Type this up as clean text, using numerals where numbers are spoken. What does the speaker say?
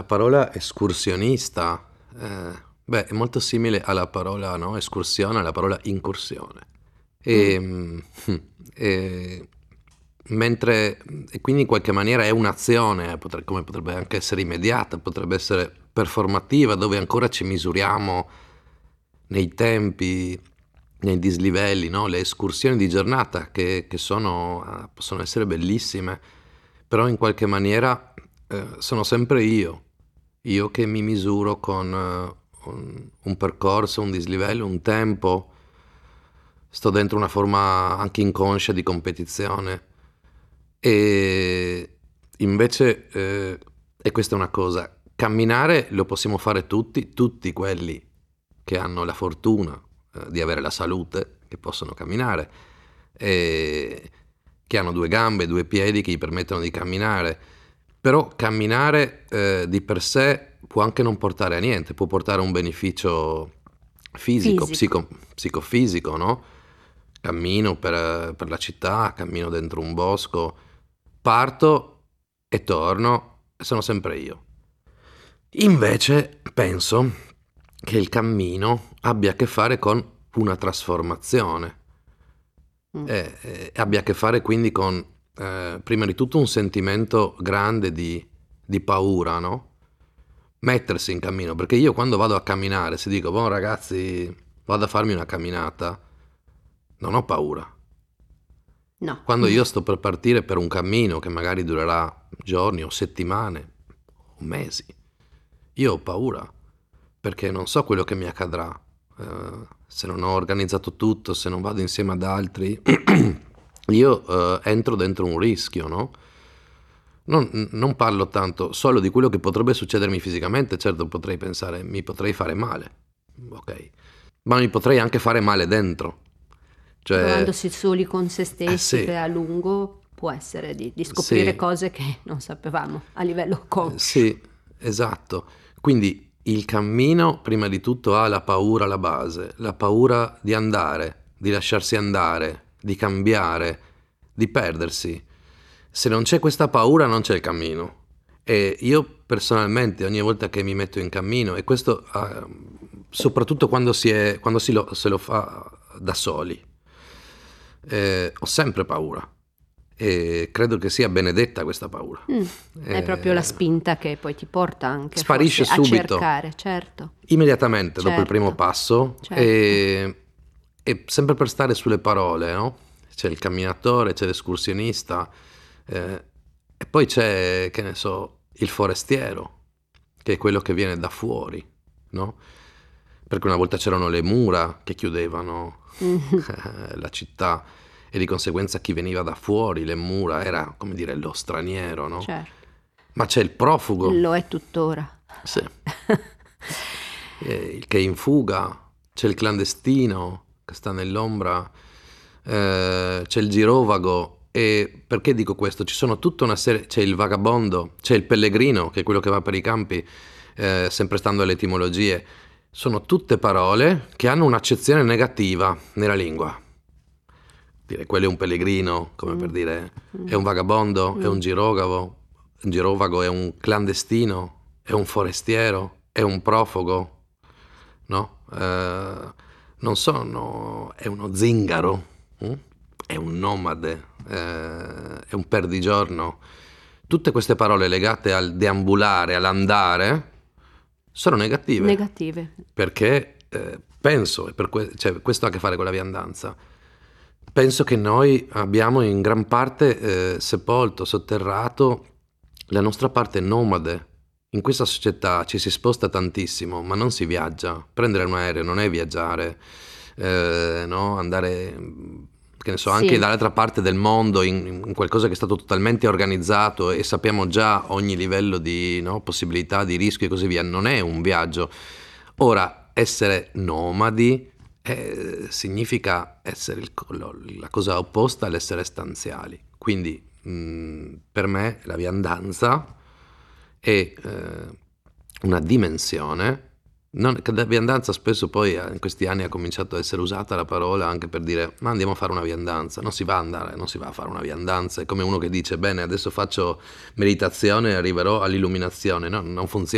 parola escursionista, è molto simile alla parola, no, escursione, alla parola incursione. Mm. E, e- e quindi in qualche maniera è un'azione, come potrebbe anche essere immediata, potrebbe essere performativa, dove ancora ci misuriamo nei tempi, nei dislivelli, no? Le escursioni di giornata possono essere bellissime, però in qualche maniera sono sempre io che mi misuro con un percorso, un dislivello, un tempo, sto dentro una forma anche inconscia di competizione e invece, e questa è una cosa, camminare lo possiamo fare tutti quelli che hanno la fortuna di avere la salute, che possono camminare, e che hanno due gambe, due piedi che gli permettono di camminare. Però camminare di per sé può anche non portare a niente, può portare a un beneficio fisico, Fisico. psicofisico, no? Cammino per la città, cammino dentro un bosco, parto e torno e sono sempre io. Invece penso che il cammino abbia a che fare con una trasformazione, Mm. abbia a che fare quindi con, prima di tutto, un sentimento grande di paura, no? Mettersi in cammino, perché io quando vado a camminare, se dico, buon ragazzi, vado a farmi una camminata, non ho paura. No. Quando io sto per partire per un cammino che magari durerà giorni o settimane o mesi, io ho paura perché non so quello che mi accadrà. Se non ho organizzato tutto, se non vado insieme ad altri, io entro dentro un rischio, no? Non parlo tanto solo di quello che potrebbe succedermi fisicamente, certo potrei pensare, mi potrei fare male, ok, ma mi potrei anche fare male dentro, cioè, Trovandosi soli con se stessi sì, per a lungo può essere di scoprire sì, cose che non sapevamo a livello conscio. sì, esatto. Quindi il cammino prima di tutto ha la paura alla base, la paura di andare, di lasciarsi andare, di cambiare, di perdersi. Se non c'è questa paura non c'è il cammino. E io personalmente ogni volta che mi metto in cammino, e questo soprattutto se lo fa da soli, ho sempre paura e credo che sia benedetta questa paura. Mm. È proprio la Eh, spinta che poi ti porta anche sparisce forse a subito, cercare, certo, immediatamente dopo il primo certo, passo, certo. e sempre per stare sulle parole, no? C'è il camminatore, c'è l'escursionista, e poi c'è, che ne so, il forestiero, che è quello che viene da fuori, no? Perché una volta c'erano le mura che chiudevano Mhm. la città e di conseguenza chi veniva da fuori, le mura, era come dire lo straniero, no? Certo, Ma c'è il profugo, lo è tuttora. sì, che è in fuga, c'è il clandestino che sta nell'ombra, c'è il girovago. E perché dico questo? Ci sono tutta una serie, c'è il vagabondo, c'è il pellegrino, che è quello che va per i campi, sempre stando alle etimologie. Sono tutte parole che hanno un'accezione negativa nella lingua. Dire quello è un pellegrino, come per Mm, dire è mm, un vagabondo, è mm. un girovago, è un clandestino, è un forestiero, è un profugo, no? Non sono, è uno zingaro, mm? È un nomade, è un perdigiorno. Tutte queste parole legate al deambulare, all'andare, sono negative, Negative. perché penso, cioè, questo ha a che fare con la viandanza, penso che noi abbiamo in gran parte sepolto, sotterrato la nostra parte nomade. In questa società ci si sposta tantissimo, ma non si viaggia. Prendere un aereo non è viaggiare, no? Andare, che ne so, anche Sì, dall'altra parte del mondo in qualcosa che è stato totalmente organizzato e sappiamo già ogni livello di, no, possibilità, di rischio e così via. Non è un viaggio. Ora, essere nomadi significa essere la cosa opposta all'essere stanziali. Quindi per me la viandanza è una dimensione. Che la viandanza spesso poi in questi anni ha cominciato a essere usata la parola anche per dire ma andiamo a fare una viandanza. Non si va a andare, non si va a fare una viandanza. È come uno che dice bene adesso faccio meditazione e arriverò all'illuminazione. No, non funziona